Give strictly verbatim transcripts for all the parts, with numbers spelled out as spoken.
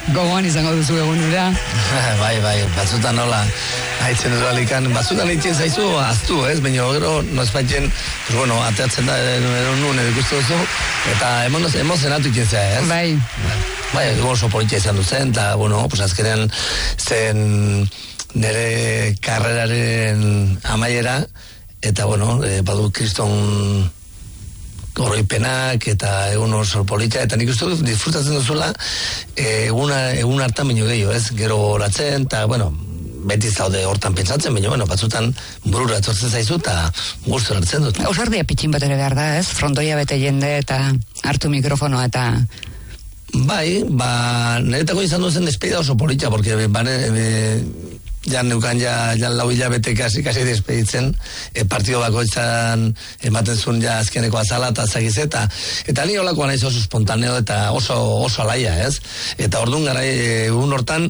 Gogoan izango duzu egunura. Bai, bai, batzutan nola haitzen dut alikan, batzutan haitzen zaizu aztu, ez? Baina gero, nozpatzen, pues bueno, ateatzen da, eron nuen edo ikustu duzu, eta emozionatu itzen zea, ez? Bai. Bai, oso politia izan duzen, eta, bueno, pues azkenean zen nire karreraren amaiera, eta, bueno, eh, badu kriston oroipenak eta egun oso politia, eta nik uste dut disfrutatzen duzula eguna, egun hartan baino gehiago, ez? Gero horatzen, eta, bueno, beti zaude hortan pentsatzen, baina, bueno, batzutan burura etortzen zaizu, eta gustu hartzen dut. Ausardia pitxin bat ere behar da, ez? Frontoia bete jende, eta hartu mikrofonoa, eta... Bai, ba, niretako izan duzen despedida oso politia, porque, bane, e, ja neukan ja, ja lau hilabete kasi, kasi despeditzen, e, partido bakoitzan ematen zuen ja azkeneko azala eta zagiz, eta eta ni holakoa naiz oso espontaneo eta oso, oso alaia, ez? Eta orduan gara egun hortan,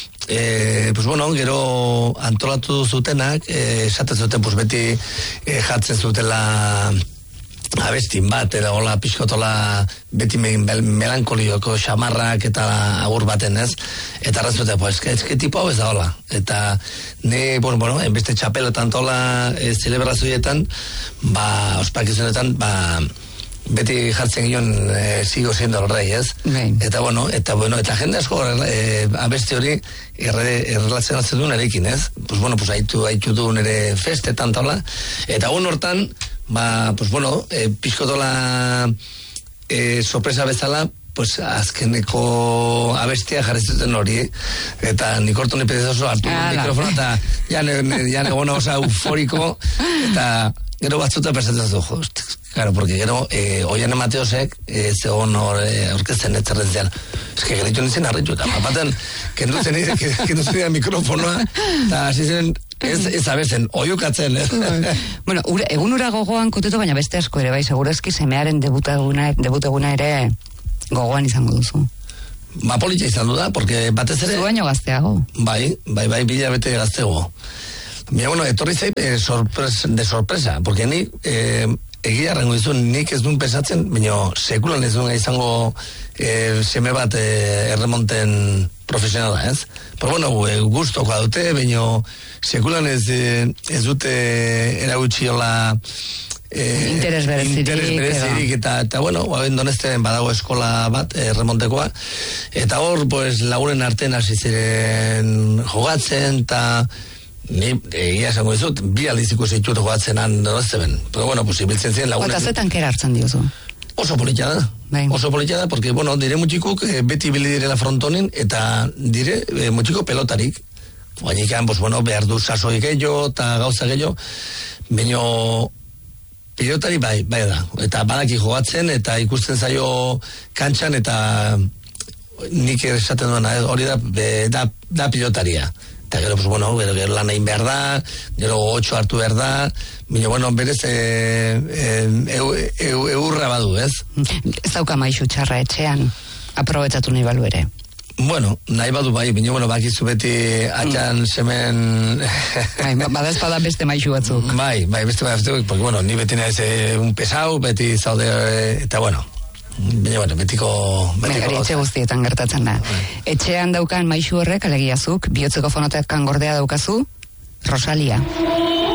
e, pues bueno, gero antolatu zutenak, e, esaten zuten, pues beti e, jatzen zutela abestin bat, edo hola pixkotola beti mel, melankolioko xamarrak eta agur baten, ez? Eta arrazute, pues, eske tipo hau ez da hola. Eta ne, bueno, bueno, enbeste txapelotan tola e, celebrazioetan, ba, ospakizunetan, ba, beti jartzen gion e, sigo siendo el rey, ez? Bai. Eta, bueno, eta, bueno, eta jende asko e, abesti hori errelazionatzen duen erekin, ez? Pues, bueno, pues, haitu, haitu du nire festetan tola, eta un hortan, ba, pues bueno, eh, pixkotola eh, sorpresa bezala, pues azkeneko abestia jarri zuten hori, eta nik hortu ne pedezoso hartu ah, mikrofona, eta jan egona osa euforiko, eta gero batzuta persatzen zu, jo, claro, porque gero, eh, Oiane Mateosek, eh, zegoen hor, eh, orkesten etzerrentzean, es que geritu nintzen harritu, eta bapaten, kenduzen nire mikrofonoa, eta hasi zen, Ez, ez abezen, oiukatzen, eh? Bueno, ure, egun ura gogoan koteto, baina beste asko ere, bai, segurazki semearen debuteguna, debuteguna ere gogoan izango duzu. Ma politia izan du da, porque batez ere... Zu baino gazteago. Bai, bai, bai, bila bete gazteago. Mira, bueno, etorri zait eh, sorpres, de sorpresa, porque ni... Eh, egia arrengo izun, nik ez duen pesatzen, baina sekulan ez duen izango e, seme bat e, erremonten profesionala, ez? Pero bueno, e, guztokoa dute, baina sekulan ez, e, ez dute eragutxiola e, interes berezirik, interes berezirik eta, eta bueno, abendonezten badago eskola bat erremontekoa, eta hor, pues, lagunen artean hasi ziren jogatzen, eta ni egia esango dizut, bi aldiz ikusi ditut joatzen han donazteben. Pero bueno, pues ibiltzen ziren lagunek. Eta zetan kera hartzen diozu? Oso politia da. Bai. Oso politia da, porque, bueno, dire mutxikuk eh, beti ibili direla frontonin, eta dire eh, mutxiko pelotarik. Guainikan, pues bueno, behar du sasoi gehiago, eta gauza gehiago, baina pilotari bai, bai da. Eta badaki jogatzen, eta ikusten zaio kantxan, eta nik esaten duena, hori da, be, da, da pilotaria. Eta gero, pues bueno, gero, gero lan egin behar da, gero otxo hartu behar da, baina, bueno, berez, e, e, e, e, eurra badu, ez? Ez dauka maixu txarra etxean, aprobetatu nahi balu ere. Bueno, nahi badu bai, baina, bueno, bakizu beti atxan semen... Bai, badazpada beste maixu batzuk. Bai, bai, beste batzuk, porque, bueno, ni beti nahez eh, un pesau, beti zaude, eh, eta, bueno, baina, bueno, betiko... betiko etxe guztietan gertatzen da. Etxean daukan maixu horrek, alegiazuk, bihotzeko fonotekan gordea daukazu, Rosalia.